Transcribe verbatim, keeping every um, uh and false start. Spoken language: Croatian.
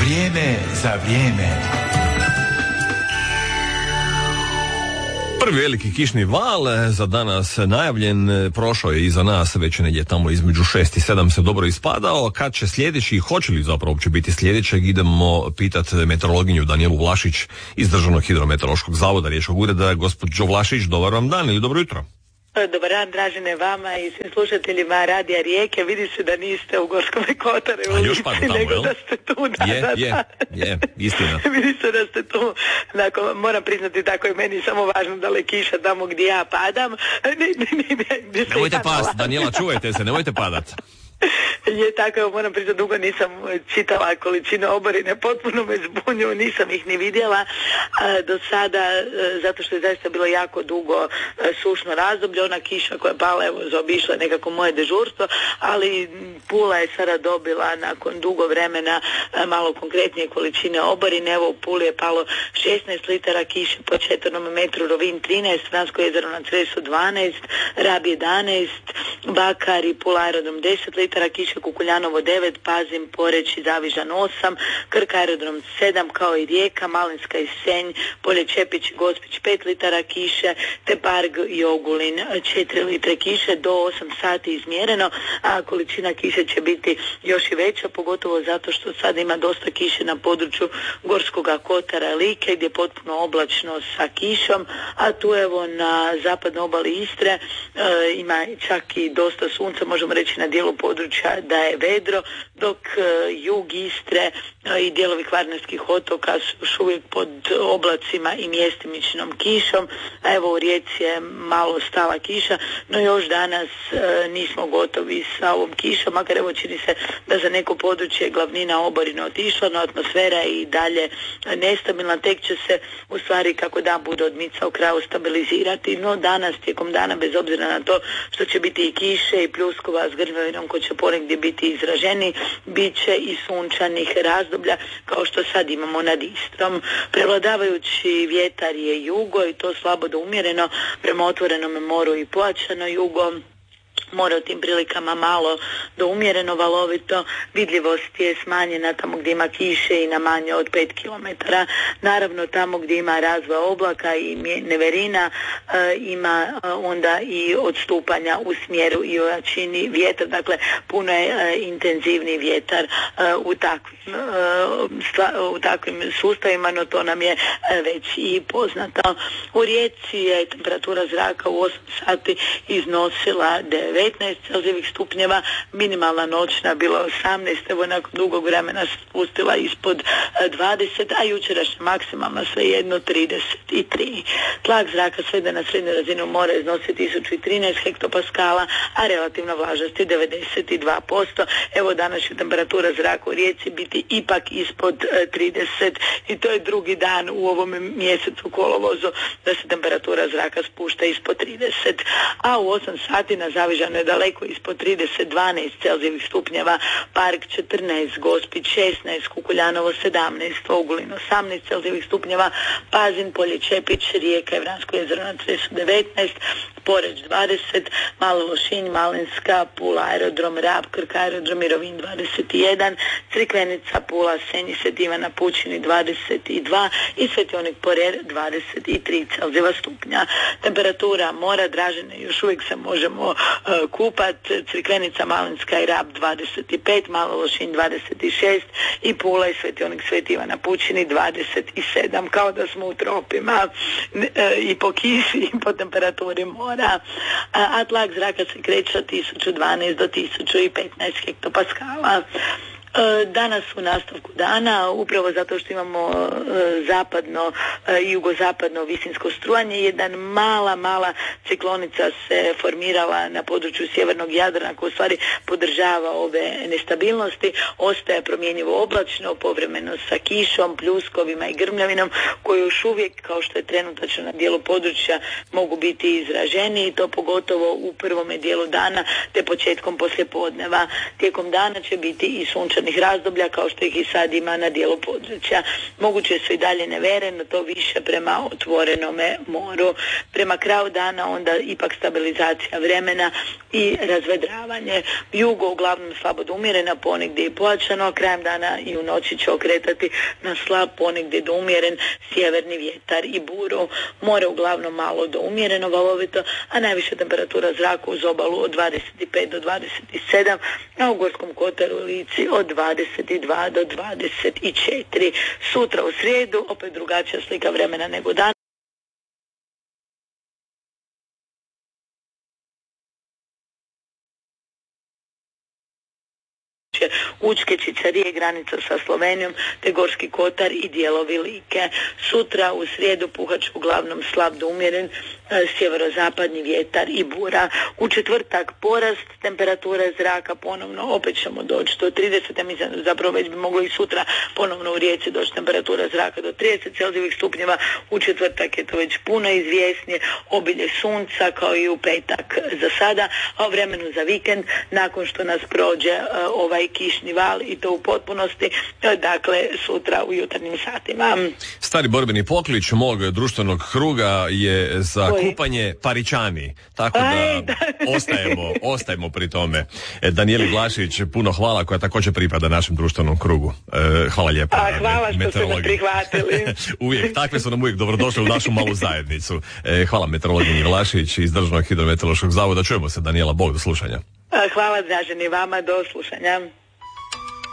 Vrijeme za vrijeme. Prvi veliki kišni val za danas najavljen, prošao je iza nas, već negdje tamo između šest i sedam se dobro ispadao. Kad će sljedeći, hoće li zapravo uopće biti sljedećeg, idemo pitati meteorologinju Danijelu Vlašić iz Državnog hidrometeorološkog zavoda Riječkog ureda. Gospođo Vlašić, dobar vam dan ili dobro jutro. Dobar dan, Dražene, vama i svim slušateljima Radija Rijeke. Vidi se da niste u Gorskom Kotaru u Lici, nego da ste tu. Da, je, da, je, da. je, istina. Vidi se da ste tu. Dakle, moram priznati, tako je meni samo važno da le kiša tamo gdje ja padam. Ne, ne, ne, ne, nemojte past, Danijela, čuvajte se, nemojte padat. Je tako, evo, moram priznati, dugo nisam čitala količine oborine, potpuno me zbunjuju, nisam ih ni vidjela a, do sada, a, zato što je zaista bilo jako dugo a, sušno razdoblje. Ona kiša koja je pala, evo, zaobišla nekako moje dežurstvo, ali Pula je sada dobila nakon dugo vremena a, malo konkretnije količine oborine. Evo, u Puli je palo šesnaest litara kiše po četvrnom metru, Rovin trinaest, Vransko jezero na Cresu dvanaest, Rab jedanaest, Bakar i Pula aerodrom deset litara kiše, Kukuljanovo devet, Pazin, Poreč i Zavižan osam, Krk aerodrom sedam, kao i Rijeka, Malinska i Senj, Polje Čepić i Gospić pet litara kiše, te Parg i Ogulin četiri litre kiše, do osam sati izmjereno, a količina kiše će biti još i veća, pogotovo zato što sad ima dosta kiše na području Gorskog Kotara, Like, gdje je potpuno oblačno sa kišom, a tu evo na zapadnoj obali Istre e, ima čak i dosta sunca, možemo reći na dijelu područja da je vedro, dok uh, jug Istre uh, i dijelovi Kvarnerskih otoka su još uvijek pod oblacima i mjestimičnom kišom, a evo u Rijeci je malo stala kiša, no još danas uh, nismo gotovi sa ovom kišom, makar evo čini se da za neko područje glavnina oborina otišla, no atmosfera je i dalje nestabilna, tek će se u stvari kako dan bude odmicao kraju stabilizirati, no danas tijekom dana, bez obzira na to što će biti i kiše i pljuskova s grmljavinom ko će ponegdje biti izraženi, bit će i sunčanih razdoblja kao što sad imamo nad Istrom. Prevladavajući vjetar je jugo i to slabo do umjereno prema otvorenom moru i pojačano jugo. More u tim prilikama malo do umjereno valovito, vidljivost je smanjena tamo gdje ima kiše i na manje od pet kilometara. Naravno tamo gdje ima razvoj oblaka i neverina e, ima e, onda i odstupanja u smjeru i u jačini vjetra, dakle puno je e, intenzivni vjetar e, u, takvim, e, stva, u takvim sustavima, no to nam je e, već i poznato. U Rijeci je temperatura zraka u osam sati iznosila devetnaest celzijevih stupnjeva, minimalna noćna bila osamnaest, evo nakon dugog vremena se spustila ispod dvadeset, a jučerašnja maksimalna svejedno trideset tri. Tlak zraka svede na srednju razinu mora iznosi tisuću trinaest hektopaskala, a relativna vlažnost je devedeset dva posto. Evo danas će temperatura zraka u Rijeci biti ipak ispod trideset i to je drugi dan u ovom mjesecu kolovozu da se temperatura zraka spušta ispod trideset, a u osam sati na Zavižanu je daleko ispod trideset, dvanaest celzijevih stupnjeva, Park četrnaest, Gospić šesnaest, Kukuljanovo sedamnaest, Ogulin osamnaest celzijevih stupnjeva, Pazin, Polje Čepić, Rijeka i Vransko jezero na Cresu devetnaest, Poreč dvadeset, Malo Lošinj, Malinska, Pula aerodrom, Rab, Krk aerodrom i Rovin dvadeset jedan, Crikvenica, Pula, Senj, Sveti Ivan Pučini dvadeset dva i Svetionik Porer dvadeset tri celzijeva stupnja. Temperatura mora, Dražene, još uvijek se možemo uh, kupat, Crikvenica, Malinska i Rab dvadeset pet, Malo Lošinj dvadeset šest i Pula i Svetionik Sveti Ivan Pučini dvadeset sedam, kao da smo u tropima uh, i po kiši i po temperaturi mora. A, a tlak zraka se kreće od tisuću dvanaest do tisuću petnaest hektopaskala. Danas u nastavku dana, upravo zato što imamo zapadno i jugozapadno visinsko strujanje, jedan mala, mala ciklonica se formirala na području sjevernog Jadrana koja u stvari podržava ove nestabilnosti, ostaje promjenjivo oblačno, povremeno sa kišom, pljuskovima i grmljavinom koji još uvijek, kao što je trenutačno na dijelu područja, mogu biti izraženi i to pogotovo u prvome dijelu dana te početkom poslijepodneva. Tijekom dana će biti i sunčano sunčanih razdoblja kao što ih i sad ima na dijelu područja. Moguće su i dalje nevere, no to više prema otvorenome moru. Prema kraju dana onda ipak stabilizacija vremena i razvedravanje. Jugo uglavnom slabo do umjerena, ponegdje i pojačano, krajem dana i u noći će okretati na slab, ponegdje do umjeren sjeverni vjetar i buru. More uglavnom malo do umjereno valovito, a najviša temperatura zraka uz obalu od dvadeset pet do dvadeset sedam, a u Gorskom kotaru i Lici od dvadeset dva do dvadeset četiri. Sutra u srijedu opet drugačija slika vremena nego danas. Učke, Čičarije, granica sa Slovenijom, te Gorski kotar i dijelovi Like. Sutra u srijedu puhat će uglavnom slab do umjeren sjeverozapadni vjetar i bura. U četvrtak porast temperature zraka ponovno, opet ćemo doći do trideset, ja mislim zapravo već bi moglo i sutra ponovno u Rijeci doći temperatura zraka do trideset celzijevih stupnjeva. U četvrtak je to već puno izvjesnije, obilje sunca kao i u petak za sada, a o vremenu za vikend nakon što nas prođe uh, ovaj kišni val i to u potpunosti, dakle sutra u jutarnjim satima. Stari borbeni poklič mog društvenog kruga je za Koji? kupanje Paričani, tako da, Aj, da. ostajemo, ostajemo pri tome. Danijeli Vlašić, puno hvala, koja također pripada našem društvenom krugu. E, hvala lijepo. A, hvala što ste me prihvatili. Uvijek, takve su nam uvijek dobrodošli u našu malu zajednicu. E, hvala meteorologini Vlašić iz Državnog hidrometeorološkog zavoda. Čujemo se, Danijela, Bog, do slušanja. Hvala, draženi vama, do slušanja.